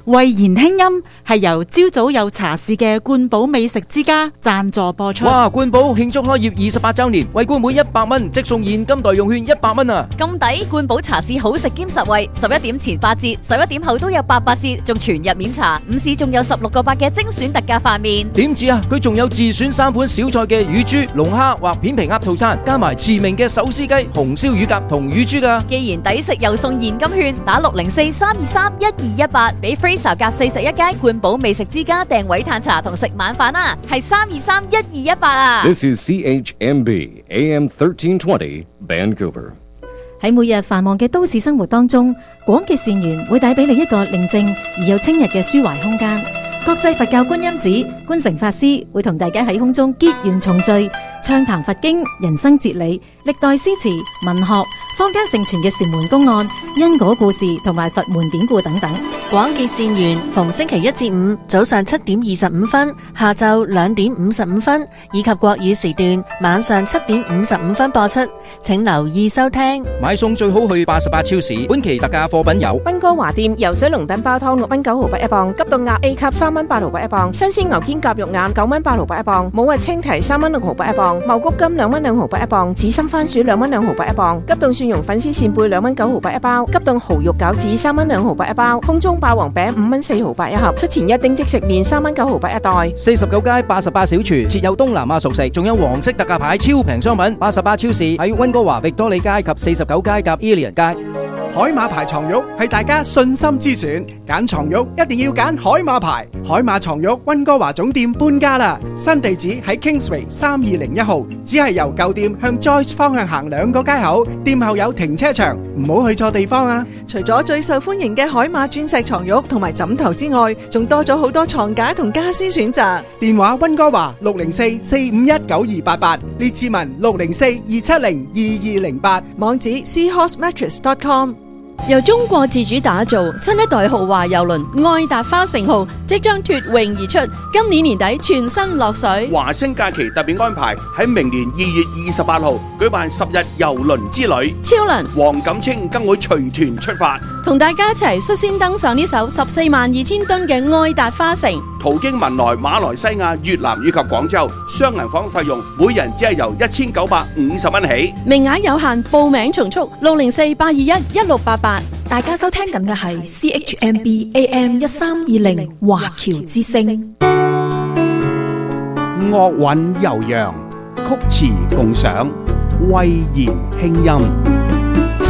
慧言輕音係由朝早有茶事嘅冠寶美食之家贊助播出。 哇！冠寶慶祝開業28週年，為冠滿100蚊，即送現金代用券100蚊啊！ 咁抵！冠寶茶市好食兼實惠，11點前8折，11點後都有88折，仲全日免茶。午市仲有16個8嘅精選特價飯麵。 點止啊！佢仲有自選3款小菜嘅乳豬、龍蝦或片皮鴨套餐，加埋馳名嘅手撕雞、紅燒乳鴿同乳豬㗎。 既然抵食又送現金券，打604-323-1218，俾 Fraser 夾41街冠寶美食之家訂位嘆茶同食晚飯啊！係323-1218啊 This is CHMB AM 1320 Vancouver。 喺每日繁忙嘅都市生活當中，廣結善緣會帶俾你一個寧靜而又清日嘅抒懷空間。國際佛教觀音寺觀誠法師會同大家喺空中結緣重聚，暢談佛經、人生哲理、歷代詩詞、文學、坊間盛傳嘅禪門公案、因果故事同埋佛門典故等等。 廣結善緣，逢星期1至5早上7點25分、下晝2點55分，以及國語時段晚上7點55分播出，請留意收聽。 買餸最好去88超市，本期特價貨品有溫哥華店游水龍躉煲湯6蚊9毫8一磅，急凍鴨 A 級3蚊8毫8一磅，新鮮牛肩甲肉眼9蚊8毫8一磅，冇核青提3蚊6毫8一磅，茂谷金2蚊2毫8一磅，紫心番薯2蚊2毫8一磅，急凍蒜蓉粉絲扇貝2蚊9毫8一包，急凍蠔肉餃子3蚊2毫8一包，空中霸王餅5蚊4毫8一盒，出前一丁即食麵3蚊9毫8一袋。 49街88小廚設有東南亞熟食，仲有黃色特價牌超平商品。88超市喺溫哥華域多利街及49街及 Ilian 街。 海馬牌床褥係大家信心之選，揀床褥一定要揀海馬牌。海馬床褥溫哥華總店搬家啦，新地址喺 Kingsway 3201號，只係由舊店向 Joyce 方向行2個街口，店後有停車場，唔好去錯地方啊！ 除咗最受歡迎嘅海馬鑽石床褥同埋枕頭之外，仲多咗好多床架同家私選擇。 電話溫哥華604-451-9288，列治文604-270-2208， 網址 seahorsemattress.com。 由中國自主打造新一代豪華郵輪愛達花城號即將脫穎而出，今年年底全新落水。 華星假期特別安排喺明年2月28號舉辦10日郵輪之旅， 超能黃錦清更會隨團出發， 同大家一齊率先登上呢艘142000噸嘅愛達花城， 途經文萊、馬來西亞、越南以及廣州，雙人房費用每人只係由1950蚊起， 名額有限，報名從速604-821-1688。 大家收聽緊嘅係 CHMB AM 1320華僑之聲。 樂韻悠揚，曲詞共賞，慧言輕音。